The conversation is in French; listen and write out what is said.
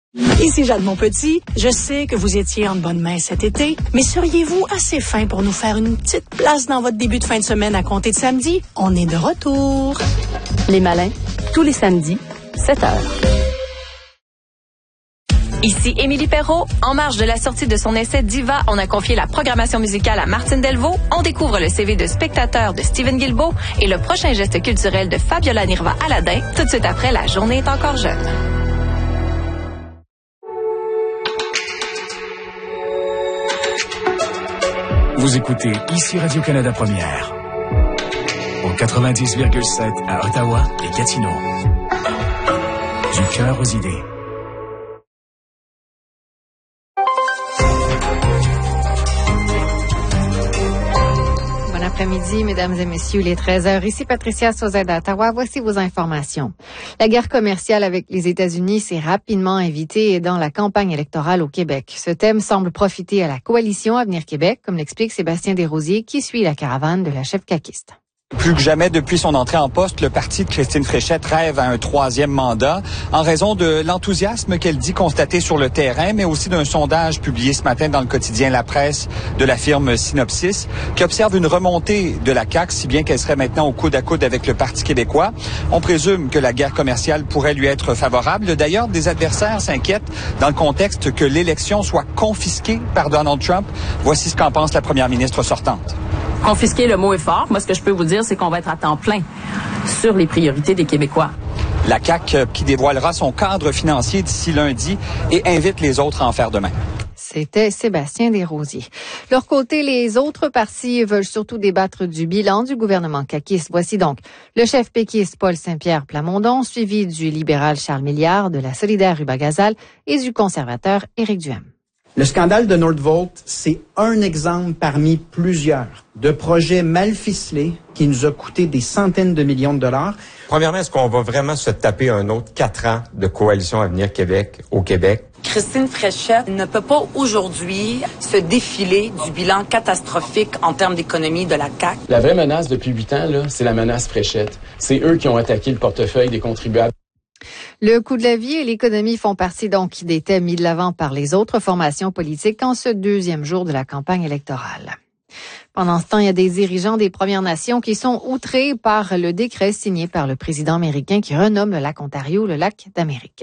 Ici Jade Monpetit. Je sais que vous étiez en bonne main cet été, mais seriez-vous assez fin pour nous faire une petite place dans votre début de fin de semaine à compter de samedi? On est de retour. Les Malins, tous les samedis, 7h. Ici Émilie Perrault. En marge de la sortie de son essai Diva, on a confié la programmation musicale à Martine Delvaux. On découvre le CV de spectateur de Steven Guilbeault et le prochain geste culturel de Fabiola Nirva Aladin, tout de suite après La journée est encore jeune. Vous écoutez ici Radio-Canada Première, au 90,7 à Ottawa et Gatineau. Du cœur aux idées. Bon après-midi, mesdames et messieurs, il est 13h. Ici Patricia Sauzet à Ottawa. Voici vos informations. La guerre commerciale avec les États-Unis s'est rapidement invitée dans la campagne électorale au Québec. Ce thème semble profiter à la coalition Avenir Québec, comme l'explique Sébastien Desrosiers, qui suit la caravane de la chef caquiste. Plus que jamais, depuis son entrée en poste, le parti de Christine Fréchette rêve à un 3e mandat en raison de l'enthousiasme qu'elle dit constater sur le terrain, mais aussi d'un sondage publié ce matin dans le quotidien La Presse de la firme Synopsis, qui observe une remontée de la CAQ, si bien qu'elle serait maintenant au coude à coude avec le Parti québécois. On présume que la guerre commerciale pourrait lui être favorable. D'ailleurs, des adversaires s'inquiètent dans le contexte que l'élection soit confisquée par Donald Trump. Voici ce qu'en pense la première ministre sortante. Confisquer, le mot est fort. Moi, ce que je peux vous dire, c'est qu'on va être à temps plein sur les priorités des Québécois. La CAQ qui dévoilera son cadre financier d'ici lundi et invite les autres à en faire de même. C'était Sébastien Desrosiers. De leur côté, les autres partis veulent surtout débattre du bilan du gouvernement caquiste. Voici donc le chef péquiste Paul Saint-Pierre Plamondon, suivi du libéral Charles Milliard, de la solidaire Ruba Gazal et du conservateur Éric Duhem. Le scandale de Nordvolt, c'est un exemple parmi plusieurs de projets mal ficelés qui nous a coûté des centaines de millions de dollars. Premièrement, est-ce qu'on va vraiment se taper un autre 4 ans de coalition Avenir Québec au Québec? Christine Fréchette ne peut pas aujourd'hui se défiler du bilan catastrophique en termes d'économie de la CAQ. La vraie menace depuis 8 ans, là, c'est la menace Fréchette. C'est eux qui ont attaqué le portefeuille des contribuables. Le coût de la vie et l'économie font partie donc des thèmes mis de l'avant par les autres formations politiques en ce 2e jour de la campagne électorale. Pendant ce temps, il y a des dirigeants des Premières Nations qui sont outrés par le décret signé par le président américain qui renomme le lac Ontario le lac d'Amérique.